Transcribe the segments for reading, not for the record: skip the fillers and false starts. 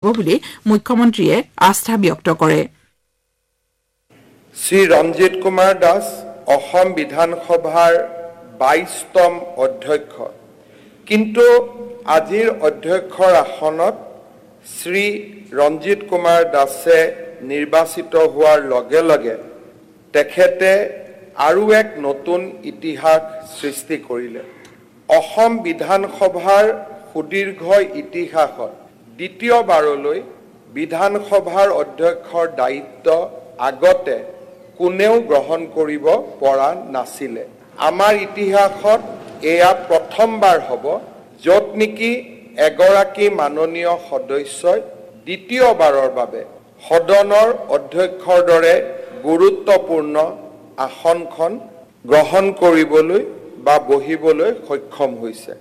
বুলি মুখ্যমন্ত্ৰীয়ে আস্থা ব্যক্ত কৰে। শ্ৰী ৰঞ্জিত কুমাৰ দাস অসম বিধানসভাৰ 22তম অধ্যক্ষ, কিন্তু আজিৰ অধ্যক্ষৰ আসনত শ্ৰী ৰঞ্জিত কুমাৰ দাসে নিৰ্বাচিত হোৱাৰ লগে লগে তেখেতে আৰু এক নতুন ইতিহাস সৃষ্টি কৰিলে। অসম বিধানসভাৰ সুদীৰ্ঘ ইতিহাসত দ্বিতীয়বাৰলৈ বিধানসভাৰ অধ্যক্ষৰ দায়িত্ব আগতে কোনেও গ্ৰহণ কৰিব পৰা নাছিলে। আমাৰ ইতিহাসত এয়া প্ৰথমবাৰ হ'ব য'ত নেকি এগৰাকী মাননীয় সদস্যই দ্বিতীয়বাৰৰ বাবে সদনৰ অধ্যক্ষৰ দৰে গুৰুত্বপূৰ্ণ আসনখন গ্ৰহণ কৰিবলৈ বা বহিবলৈ সক্ষম হৈছে।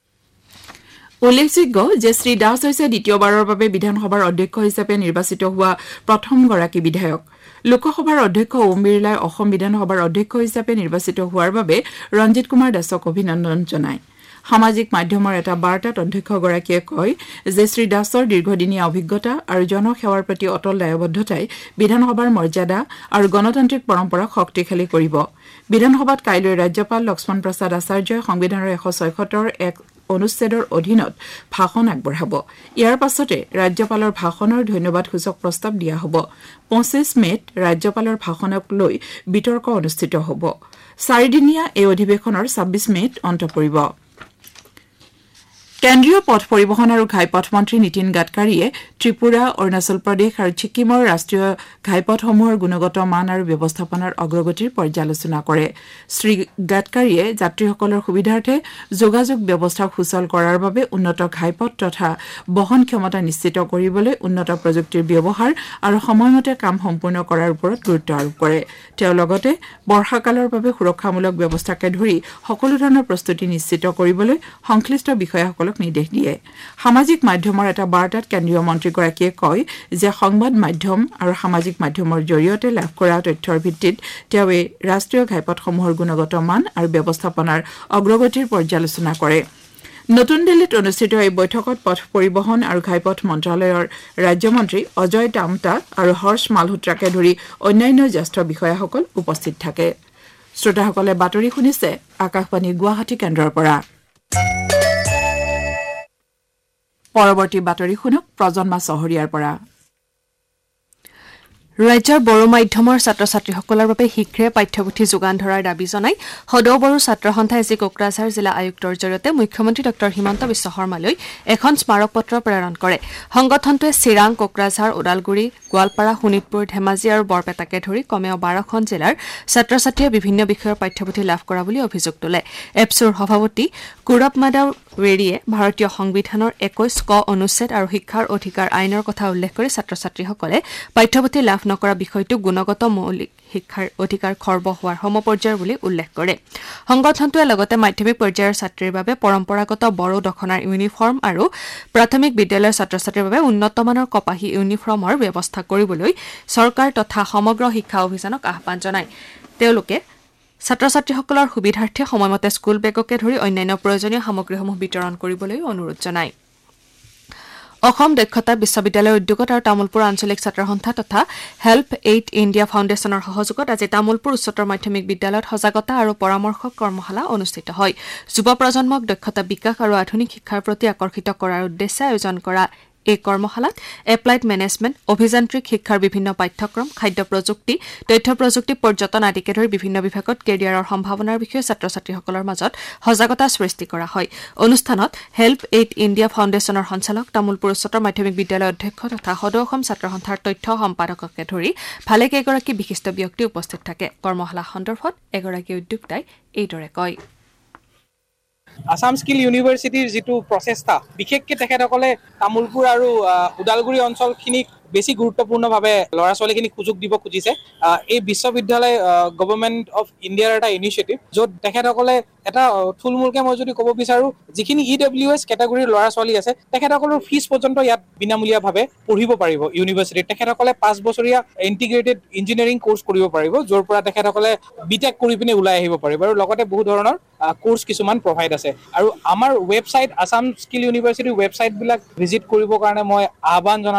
উল্লেখযোগ্য যে শ্ৰী দাস হৈছে দ্বিতীয়বাৰৰ বাবে বিধানসভাৰ অধ্যক্ষ হিচাপে নিৰ্বাচিত হোৱা প্ৰথমগৰাকী বিধায়ক। লোকসভাৰ অধ্যক্ষ ওম বিৰলাই অসম বিধানসভাৰ অধ্যক্ষ হিচাপে নিৰ্বাচিত হোৱাৰ বাবে ৰঞ্জিত কুমাৰ দাসক অভিনন্দন জনায়। সামাজিক মাধ্যমৰ এটা বাৰ্তাত অধ্যক্ষগৰাকীয়ে কয় যে শ্ৰী দাসৰ দীৰ্ঘদিনীয়া অভিজ্ঞতা আৰু জনসেৱাৰ প্ৰতি অটল দায়বদ্ধতাই বিধানসভাৰ মৰ্যাদা আৰু গণতান্ত্ৰিক পৰম্পৰাক শক্তিশালী কৰিব। বিধানসভাত কাইলৈ ৰাজ্যপাল লক্ষ্মণ প্ৰসাদ আচাৰ্যই সংবিধানৰ 176 এক অনুচ্ছেদৰ অধীনত ভাষণ আগবঢ়াব। ইয়াৰ পাছতে ৰাজ্যপালৰ ভাষণৰ ধন্যবাদসূচক প্ৰস্তাৱ দিয়া হ'ব। 25 মেত ৰাজ্যপালৰ ভাষণক লৈ বিতৰ্ক অনুষ্ঠিত হ'ব। 4দিনীয়া এই অধিৱেশনৰ 26 মেত অন্ত পৰিব। কেন্দ্ৰীয় পথ পৰিবহণ আৰু ঘাইপথ মন্ত্ৰী নীতিন গাডকাৰীয়ে ত্ৰিপুৰা, অৰুণাচল প্ৰদেশ আৰু ছিক্কিমৰ ৰাষ্ট্ৰীয় ঘাইপথসমূহৰ গুণগত মান আৰু ব্যৱস্থাপনাৰ অগ্ৰগতিৰ পৰ্যালোচনা কৰে। শ্ৰী গাডকাৰীয়ে যাত্ৰীসকলৰ সুবিধাৰ্থে যোগাযোগ ব্যৱস্থা সুচল কৰাৰ বাবে উন্নত ঘাইপথ তথা বহন ক্ষমতা নিশ্চিত কৰিবলৈ উন্নত প্ৰযুক্তিৰ ব্যৱহাৰ আৰু সময়মতে কাম সম্পূৰ্ণ কৰাৰ ওপৰত গুৰুত্ব আৰোপ কৰে। তেওঁ লগতে বৰ্ষাকালৰ বাবে সুৰক্ষামূলক ব্যৱস্থাকে ধৰি সকলো ধৰণৰ প্ৰস্তুতি নিশ্চিত কৰিবলৈ সংশ্লিষ্ট বিষয়াসকলক নিৰ্দেশ দিয়ে। সামাজিক মাধ্যমৰ এটা বাৰ্তাত কেন্দ্ৰীয় মন্ত্ৰীগৰাকীয়ে কয় যে সংবাদ মাধ্যম আৰু সামাজিক মাধ্যমৰ জৰিয়তে লাভ কৰা তথ্যৰ ভিত্তিত তেওঁ এই ৰাষ্ট্ৰীয় ঘাইপথসমূহৰ গুণগত মান আৰু ব্যৱস্থাপনাৰ অগ্ৰগতিৰ পৰ্যালোচনা কৰে। নতুন দিল্লীত অনুষ্ঠিত এই বৈঠকত পথ পৰিবহণ আৰু ঘাইপথ মন্ত্ৰালয়ৰ ৰাজ্যমন্ত্ৰী অজয় টামটা আৰু হৰ্ষ মালহোত্ৰাকে ধৰি অন্যান্য জ্যেষ্ঠ বিষয়াসকল উপস্থিত থাকে। শ্ৰোতাসকলে বাতৰি শুনিছে আকাশবাণী গুৱাহাটী কেন্দ্ৰৰ পৰা। পৰৱৰ্তী বাতৰি শুনক প্ৰজন্মা চহৰীয়াৰ পৰা। ৰাজ্যৰ বড়ো মাধ্যমৰ ছাত্ৰ ছাত্ৰীসকলৰ বাবে শীঘ্ৰে পাঠ্যপুথি যোগান ধৰাৰ দাবী জনাই সদৌ বড়ো ছাত্ৰ সন্থাই আজি কোকৰাঝাৰ জিলা আয়ুক্তৰ জৰিয়তে মুখ্যমন্ত্ৰী ড হিমন্ত বিশ্ব শৰ্মালৈ এখন স্মাৰক পত্ৰ প্ৰেৰণ কৰে। সংগঠনটোৱে চিৰাং, কোকৰাঝাৰ, ওদালগুৰি, গোৱালপাৰা, শোণিতপুৰ, ধেমাজি আৰু বৰপেটাকে ধৰি কমেও 12খন জিলাৰ ছাত্ৰ ছাত্ৰীয়ে বিভিন্ন বিষয়ৰ পাঠ্যপুথি লাভ কৰা বুলি অভিযোগ তোলে। এপছুৰ সভাপতি কুৰব মাদাউ ৱেৰিয়ে ভাৰতীয় সংবিধানৰ 21 ক অনুচ্ছেদ আৰু শিক্ষাৰ অধিকাৰ আইনৰ কথা উল্লেখ কৰি ছাত্ৰ ছাত্ৰীসকলে পাঠ্যপুথি লাভ নকৰা বিষয়টো গুণগত মৌলিক শিক্ষাৰ অধিকাৰ খৰ্ব হোৱাৰ সমপৰ্যায়ৰ বুলি উল্লেখ কৰে। সংগঠনটোৱে লগতে মাধ্যমিক পৰ্যায়ৰ ছাত্ৰীৰ বাবে পৰম্পৰাগত বড়ো দখনাৰ ইউনিফৰ্ম আৰু প্ৰাথমিক বিদ্যালয়ৰ ছাত্ৰ ছাত্ৰীৰ বাবে উন্নতমানৰ কপাহী ইউনিফৰ্মৰ ব্যৱস্থা কৰিবলৈ চৰকাৰ তথা সমগ্ৰ শিক্ষা অভিযানক আহ্বান জনায়। তেওঁলোকে ছাত্ৰ ছাত্ৰীসকলৰ সুবিধাৰ্থে সময়মতে স্কুল বেগকে ধৰি অন্যান্য প্ৰয়োজনীয় সামগ্ৰীসমূহ বিতৰণ কৰিবলৈ অনুৰোধ জনায়। অসম দক্ষতা বিশ্ববিদ্যালয়ৰ উদ্যোগত আৰু তামোলপুৰ আঞ্চলিক ছাত্ৰ সন্থা তথা হেল্প এইড ইণ্ডিয়া ফাউণ্ডেশ্যনৰ সহযোগত আজি তামোলপুৰ উচ্চতৰ মাধ্যমিক বিদ্যালয়ত সজাগতা আৰু পৰামৰ্শ কৰ্মশালা অনুষ্ঠিত হয়। যুৱ প্ৰজন্মক দক্ষতা বিকাশ আৰু আধুনিক শিক্ষাৰ প্ৰতি আকৰ্ষিত কৰাৰ উদ্দেশ্যে আয়োজন কৰা এই কৰ্মশালাত এপ্লাইড মেনেজমেণ্ট, অভিযান্ত্ৰিক শিক্ষাৰ বিভিন্ন পাঠ্যক্ৰম, খাদ্য প্ৰযুক্তি, তথ্য প্ৰযুক্তি, পৰ্যটন আদিকে ধৰি বিভিন্ন বিভাগত কেৰিয়াৰৰ সম্ভাৱনাৰ বিষয়ে ছাত্ৰ ছাত্ৰীসকলৰ মাজত সজাগতা সৃষ্টি কৰা হয়। অনুষ্ঠানত হেল্প এইড ইণ্ডিয়া ফাউণ্ডেশ্যনৰ সঞ্চালক, তামোলপুৰ উচ্চতৰ মাধ্যমিক বিদ্যালয়ৰ অধ্যক্ষ তথা সদৌ অসম ছাত্ৰ সন্থাৰ তথ্য সম্পাদককে ধৰি ভালেকেইগৰাকী বিশিষ্ট ব্যক্তি উপস্থিত থাকে। কৰ্মশালা সন্দৰ্ভত এগৰাকী উদ্যোক্তাই এইদৰে কয়। আসাম স্কিল ইউনিভাৰ্চিটিৰ যিটো প্ৰচেষ্টা, বিশেষকৈ তেখেতসকলে তামোলপুৰ আৰু ওদালগুৰি অঞ্চলখিনিক বেছি গুৰুত্বপূৰ্ণভাৱে ল'ৰা ছোৱালীখিনিক সুযোগ দিব খুজিছে। এই বিশ্ববিদ্যালয় গভৰ্ণমেণ্ট অফ ইণ্ডিয়াৰ এটা ইনিচিয়েটিভ, য'ত তেখেতসকলে এটা থুলমূলকৈ মই যদি ক'ব বিচাৰোঁ, যিখিনি EWS কেটেগৰীৰ ল'ৰা ছোৱালী আছে তেখেতসকলৰ ফিজ পৰ্যন্ত ইয়াত বিনামূলীয়াভাৱে পঢ়িব পাৰিব ইউনিভাৰ্চিটিত। তেখেতসকলে 5 বছৰীয়া ইণ্টিগ্ৰেটেড ইঞ্জিনিয়াৰিং কোৰ্চ কৰিব পাৰিব, য'ৰ পৰা তেখেতসকলে BTech কৰি পিনে ওলাই আহিব পাৰিব, আৰু লগতে বহু ধৰণৰ কোৰ্চ কিছুমান প্ৰভাইড আছে। আৰু আমাৰ ৱেবছাইট, আসাম স্কিল ইউনিভাৰ্চিটিৰ ৱেবছাইটবিলাক ভিজিট কৰিবৰ কাৰণে মই আহ্বান জনাম।